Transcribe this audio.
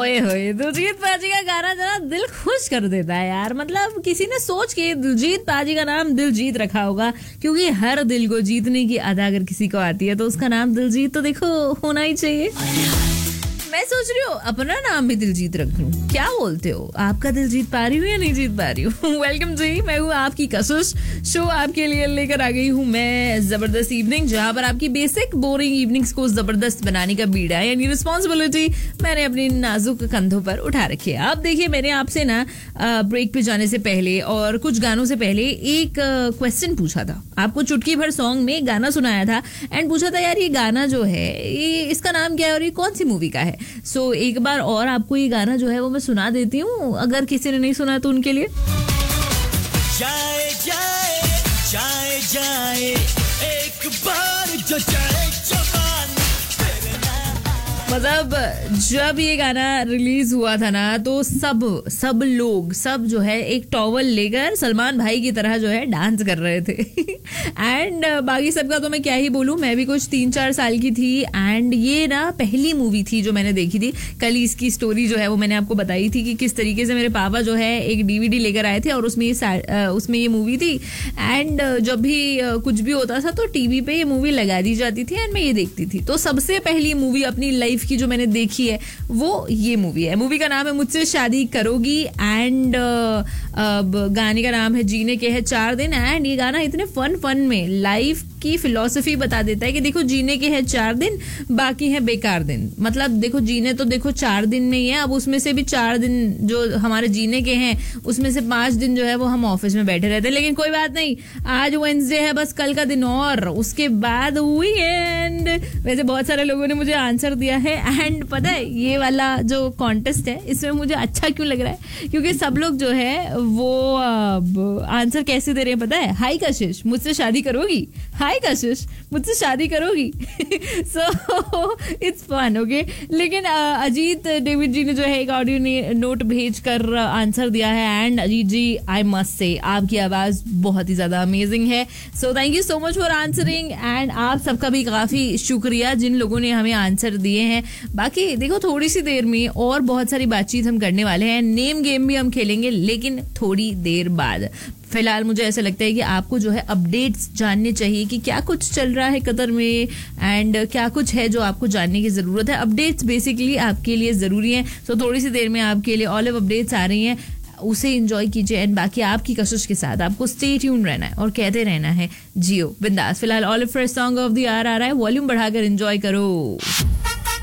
ओए होए, दिलजीत पाजी का गाना जरा दिल खुश कर देता है यार। मतलब किसी ने सोच के दिलजीत पाजी का नाम दिलजीत रखा होगा, क्योंकि हर दिल को जीतने की अदा अगर किसी को आती है तो उसका नाम दिलजीत तो देखो होना ही चाहिए। मैं सोच रही हूँ अपना नाम भी दिलजीत रख लूं, क्या बोलते हो? आपका दिल जीत पा रही हूँ या नहीं जीत पा रही हूँ? वेलकम जी, मैं हूँ आपकी कशिश। शो आपके लिए लेकर आ गई हूँ मैं जबरदस्त इवनिंग, जहाँ पर आपकी बेसिक बोरिंग इवनिंग्स को जबरदस्त बनाने का बीड़ा यानी रिस्पॉन्सिबिलिटी मैंने अपनी नाजुक कंधों पर उठा रखी है। अब देखिए, मैंने आपसे ना ब्रेक पे जाने से पहले और कुछ गानों से पहले एक क्वेश्चन पूछा था। आपको चुटकी भर सॉन्ग में गाना सुनाया था एंड पूछा था यार ये गाना जो है ये इसका नाम क्या है और ये कौन सी मूवी का है। सो एक बार और आपको ये गाना जो है वो मैं सुना देती हूँ, अगर किसी ने नहीं सुना तो उनके लिए। जाए जाए जाए जाए एक बार जो जाए जवान। मतलब जब ये गाना रिलीज हुआ था ना तो सब लोग जो है एक टॉवल लेकर सलमान भाई की तरह जो है डांस कर रहे थे। एंड बाकी सबका तो मैं क्या ही बोलूं, मैं भी कुछ 3-4 साल की थी एंड ये ना पहली मूवी थी जो मैंने देखी थी। कल इसकी स्टोरी जो है वो मैंने आपको बताई थी कि किस तरीके से मेरे पापा जो है एक डीवीडी लेकर आए थे और उसमें ये मूवी थी। एंड जब भी कुछ भी होता था तो टीवी पे ये मूवी लगा दी जाती थी एंड मैं ये देखती थी। तो सबसे पहली मूवी अपनी लाइफ की जो मैंने देखी है वो ये मूवी है। मूवी का नाम है मुझसे शादी करोगी एंड गाने का नाम है जीने के है 4 दिन। एंड ये गाना इतने फन में लाइफ की फिलॉसफी बता देता है कि देखो जीने के है 4 दिन, बाकी है बेकार दिन। मतलब देखो जीने तो देखो 4 दिन नहीं है, अब उसमें से भी 4 दिन जो हमारे जीने के हैं उसमें से 5 दिन जो है वो हम ऑफिस में बैठे रहते हैं। लेकिन कोई बात नहीं, आज वेडनेसडे है, बस कल का दिन और उसके बाद वीकेंड। वैसे बहुत सारे लोगों ने मुझे आंसर दिया है एंड पता है ये वाला जो कॉन्टेस्ट है इसमें मुझे अच्छा क्यों लग रहा है, क्योंकि सब लोग जो है वो आंसर कैसे दे रहे हैं पता है? हाय कशिश मुझसे शादी करोगी, हाय कशिश मुझसे शादी करोगी। So it's fun, okay. लेकिन अजीत डेविड जी ने जो है एक ऑडियो नोट भेज कर आंसर दिया है and Ajit ji I must say आपकी आवाज बहुत ही ज्यादा अमेजिंग है। So thank you so much for answering and आप सबका भी काफी शुक्रिया जिन लोगों ने हमें आंसर दिए हैं। बाकी देखो थोड़ी सी देर में और बहुत सारी बातचीत हम करने वाले हैं, नेम गेम भी हम खेलेंगे लेकिन थोड़ी देर बाद। फिलहाल मुझे ऐसा लगता है कि आपको जो है अपडेट्स जानने चाहिए कि क्या कुछ चल रहा है कतर में एंड क्या कुछ है जो आपको जानने की जरूरत है। अपडेट्स बेसिकली आपके लिए जरूरी हैं। सो थोड़ी सी देर में आपके लिए ऑलिव अपडेट्स आ रही हैं, उसे एंजॉय कीजिए एंड बाकी आपकी कशिश के साथ आपको स्टे ट्यून रहना है और कहते रहना है जियो बिंदास। फिलहाल olive fresh song of the our आ रहा है, वॉल्यूम बढ़ाकर एंजॉय करो।